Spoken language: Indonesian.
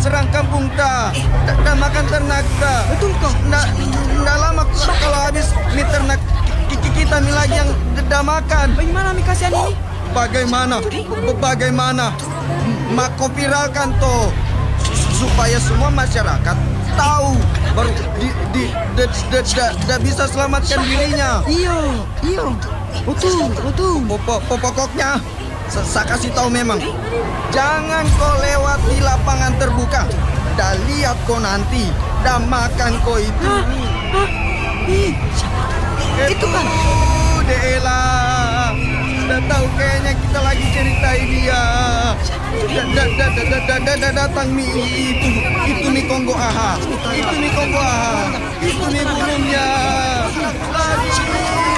serang kampung ta. Dan makan ternak ta. Betul kok. Nggak lama kalau habis mie ternak kita nih lagi yang dah makan. Bagaimana mi kasihan ini? Bagaimana? Mako viralkan toh supaya semua masyarakat tahu baru bisa selamatkan dirinya. Iya. Betul. Pokoknya saya kasih tahu memang jangan kau lewati lapangan terbuka. Dah lihat kau nanti dah makan kau itu. Itu kan. Dela. Dah tahu kayaknya kita lagi ceritain dia. Datang mi itu mi Kongo aha. Itu mi burungnya. Lari.